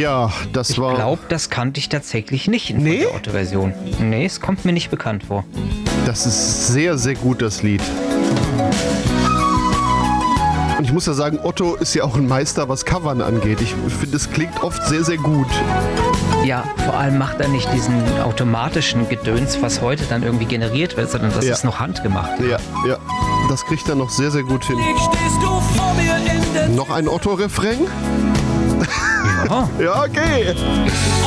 Ja, das war... Ich glaube, das kannte ich tatsächlich nicht in der Otto-Version. Nee, es kommt mir nicht bekannt vor. Das ist sehr, sehr gut, das Lied. Und ich muss ja sagen, Otto ist ja auch ein Meister, was Covern angeht. Ich finde, es klingt oft sehr, sehr gut. Ja, vor allem macht er nicht diesen automatischen Gedöns, was heute dann irgendwie generiert wird, sondern das ist noch handgemacht. Ja. Das kriegt er noch sehr, sehr gut hin. Noch ein Otto-Refrain? Ja. Ja, okay.